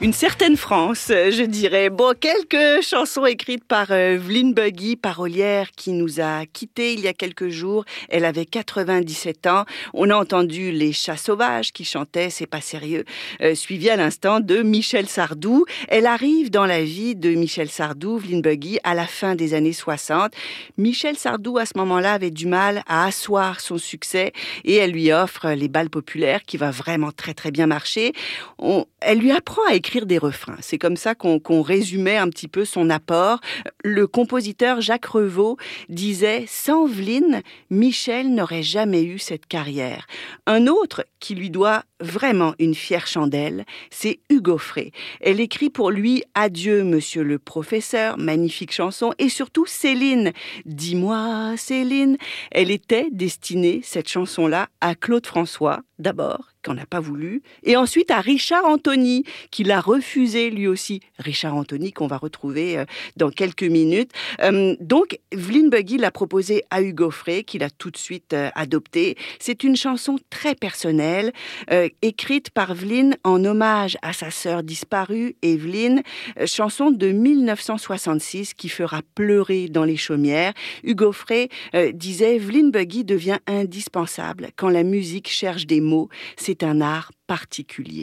Une certaine France, je dirais. Bon, quelques chansons écrites par Evelyne Buggy, parolière qui nous a quittés il y a quelques jours. Elle avait 97 ans. On a entendu Les Chats Sauvages qui chantaient C'est pas sérieux, suivi à l'instant de Michel Sardou. Elle arrive dans la vie de Michel Sardou, Evelyne Buggy, à la fin des années 60. Michel Sardou, à ce moment-là, avait du mal à asseoir son succès et elle lui offre les bals populaires qui va vraiment très très bien marcher. Elle lui apprend à écrire des refrains. C'est comme ça qu'on résumait un petit peu son apport. Le compositeur Jacques Revaux disait « Sans Evelyne, Michel n'aurait jamais eu cette carrière ». Un autre qui lui doit vraiment une fière chandelle, c'est Hugo Frey. Elle écrit pour lui « Adieu, monsieur le professeur », magnifique chanson, et surtout Céline. « Dis-moi, Céline ». Elle était destinée, cette chanson-là, à Claude François, d'abord, qu'on n'a pas voulu, et ensuite à Richard Anthony, qui l'a refusé lui aussi. Richard Anthony qu'on va retrouver dans quelques minutes. Donc, Evelyne Buggy l'a proposé à Hugo Frey, qu'il a tout de suite adopté. C'est une chanson très personnelle, écrite par Evelyne en hommage à sa sœur disparue, Evelyne, chanson de 1966 qui fera pleurer dans les chaumières. Hugo Frey disait « Evelyne Buggy devient indispensable quand la musique cherche des mots. C'est un art particulier ».